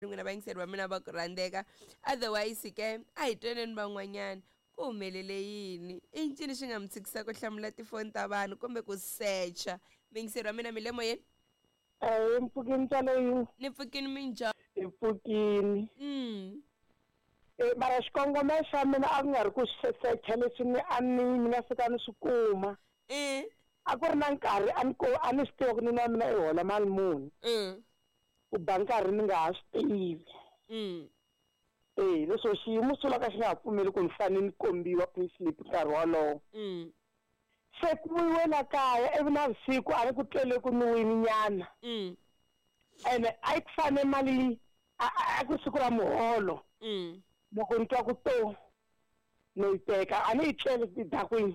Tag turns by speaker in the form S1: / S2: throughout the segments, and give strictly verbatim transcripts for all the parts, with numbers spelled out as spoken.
S1: Ngina bayingiseli wa mina va ku rhandzeka otherwise ke a hi tweneni van'wanyana ku humelele yini i ncini xi nga mi tshikisa ku hlamula tifoni ta vanhu kumbe ku secha mingiseri wa mina mi le moyeni
S2: Eh, mpfukini tsale yini?
S1: ni pfukini minjhani
S2: Hi pfukini.
S1: mm
S2: Eh, mara xikongomelo xa mina a ku nga ri ku secha leswi ni a ni ni nga fika ni swi kuma.
S1: eh
S2: A ku ri na nkarhi a ni ko a ni swi tiva ku ni na mina i hola mali muni.
S1: mm
S2: Ku ba nkarhi ni nga ha swi tivi.
S1: mm
S2: Eh, leswo xiyimo swi laka xi nga ha pfumeli ku ni fanele ni kombiwa payslip nkarhi wolowo.
S1: mm
S2: Se ku vuyiwe la kaya ivi navusiku a ni ku tlele ku nuwini nyana.
S1: mm
S2: Ene a yi ku fane mali a a ku siku ra muholo.
S1: mm
S2: Loko ni twa ku to no yi teka a ni yi tlele tidakwini.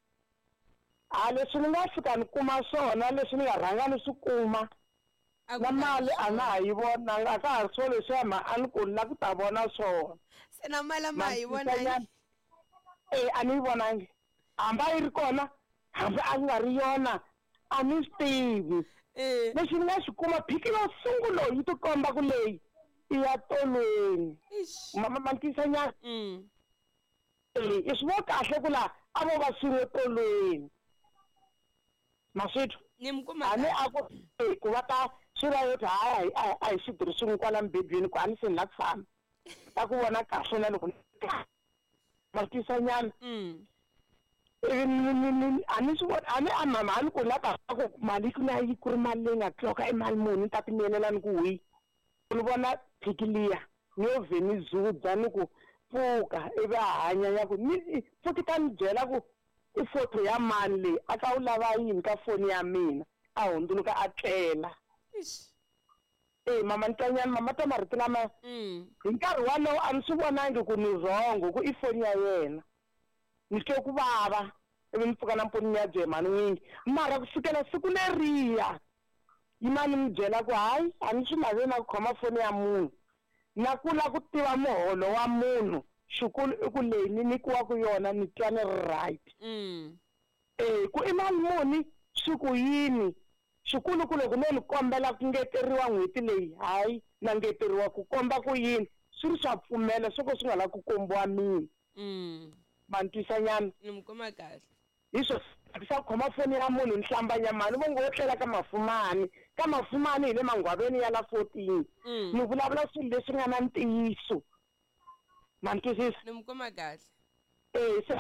S2: A leswi ni nga fika ni kuma swona leswi ni nga rhanga ni swi kuma na mali a na ha yi vonanga a ka ha ri swona leswiya ma a ni ku ni la ku ta vona swona.
S1: se na mali ma hi vona
S2: Eh, a ni yi vonangi hambi a yi ri kona hambi a nga ri yona a ni swi tivi.
S1: eh
S2: Leswi ni nga xi kuma phiki yo sungulo yi ti komba ku leyi i ya tolweni
S1: ish
S2: mama mantisanyana.
S1: mm
S2: Eh, i swi vo kahle ku la a vo va swin'we tolweni maswithu
S1: ni mi kuma
S2: a ni a ku eh, ku va ta swi va yo hayi a hi- a hi xitirhisiwini kwala mbedweni ku a ni se ni la ku famba ta ku vona kahle na loko mantisanyana.
S1: mm
S2: Ivi ni ni ni a ni swi vona a ni a mama a ni ku la ta ku mali ku na yi ku ri mali leyi nga tloka i mali muni ni ta timelela ni ku hwi ni vona phiki liya ni yo vhe ni zudza ni ku pfuka ivi a hanya ya ku ni futhi ta ni byela ku i photo ya mani leyi a ka wu lava yini ka foni ya mina a hundzuluka a tlela.
S1: ish
S2: Eh, mama ni tanyana mama ta marito lama
S1: mm
S2: hi nkarhi walowo a ni swi vonangi ku ni rhongo ku i foni ya yena ni twe ku vava ivi ni pfuka nampundzu ni ya byemani n'wingi mara ku fikela siku leriya yimani mi byela ku hayi a ni swi lavi na ku khoma foni ya munhu na ku la ku tiva muholo wa munhu xikulu i ku leyi ni nyikiwaku yona ni twa ni ri right.
S1: mm
S2: Eh, ku i mali muni swi ku yini xikulu ku loko no ni kombela ku ngeteriwa n'hweti leyi hayi na ngeteriwa ku komba ku yini swi ri swa pfumela swo ka swi nga la ku kombiwa mina
S1: mm
S2: mantwisanyana.
S1: ni mi kuma kahle
S2: Hi swo sa khoma foni ya munhu ni hlambanya mali vo ngo wo tlela ka mafumani ka mafumani hi le mangwaveni ya la fourteen
S1: mm
S2: ni vulavula swilo leswi nga na ntiyiso mantwisisa.
S1: ni mi kuma kahle
S2: Eh, se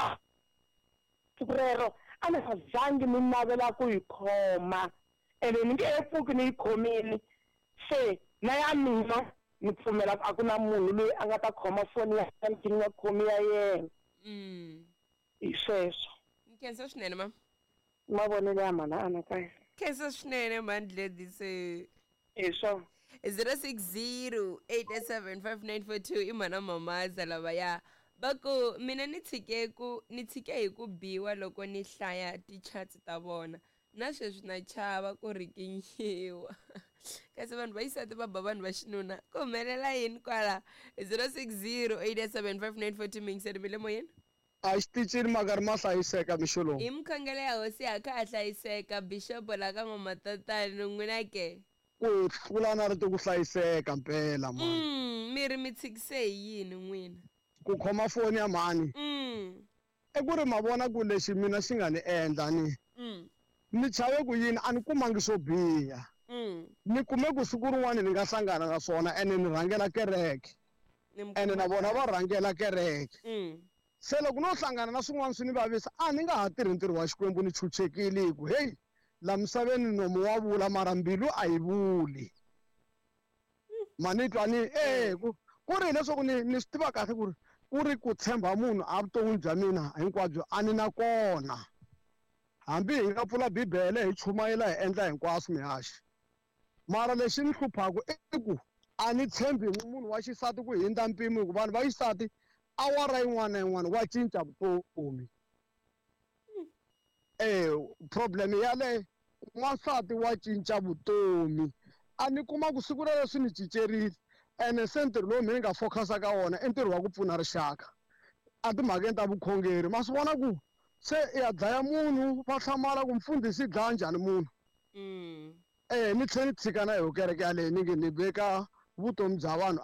S2: siku rero a ni nga zangi ni navela ku yi khoma ene ni nge he pfuki ni yi khomini se na ya mina ni pfumela ku a ku na munhu loyi a nga ta khoma foni ya ni nga khomi ya yena
S1: mm
S2: hi sweswo
S1: ni khensa swinene ma
S2: mavonelo ya mhana anakaya
S1: khensa swinene mandledi se
S2: hi swona.
S1: zero six zero eight seven five nine four two i mhana mamaza lavaya va ku mina ni tshike ku ni tshike hi ku biwa loko ni hlaya ti-charts ta vona na sweswi na chava ku rikinyiwa kasi vanhu va yisati va ba vanhu va xinuna ku humelela yini kwala zero six zero eight seven five nine four two mingiseri mi le moyeni
S3: a xitichini maka ri ma hlayiseka mixolomo
S1: hi mukhangela ya hosi a kha a hlayiseka bishopo la ka n'wamatatani n'wina ke
S3: ku hlula na rito ku hlayiseka mpela mani
S1: mm mi ri mi tshikise hi yini n'wina
S3: ku khoma foni ya mhani
S1: mm
S3: i ku ri mavona ku lexi mina xi nga ni endla ni
S1: mm
S3: ni chave ku yini a ni kumangi swo biha
S1: mm
S3: ni kume ku siku rin'wana ni nga hlangana na swona ene ni rhangela kereke
S1: ni mi
S3: ene na
S1: kuma
S3: vona va rhangela kereke
S1: mm
S3: se loko no hlangana na swin'wana swi ni vavisa a ni nga ha tirhi ntirho wa xikwembu ni chuchekile hi ku heyi la misaveni nomu wa vula mara mbilu a yi vuli ma ni twa ni eh ku ku ri leswaku ni ni swi tiva kahle ku ri ku ri ku tshemba munhu a vuton'wini bya mina hinkwabyo a ni na kona hambi hi nga pfula bibele hi chumayela hi endla hinkwaswo mihaxi mara lexi ni hluphaku i ku a ni tshembi munhu wa xisati ku hindza mpimo hi ku vanhu va xisati awara yin'wana na yin'wana wa cinca vutomi eh problem yaleyo n'wansati wa cinca vutomi a ni kuma ku siku rero swi ni cincerile ene se ntirho lowu mina ni nga focus-a ka wona i ntirho wa ku pfuna rixaka a timhakeni ta vukhongeri ma swi vona ku se i ya dlaya munhu va hlamala ku mfundhisi dlaya njhani munhu
S1: mm
S3: eh ni tlhela ni tshika na yoho kereke yaleyo ni nge ni veka vutomi bya vanhu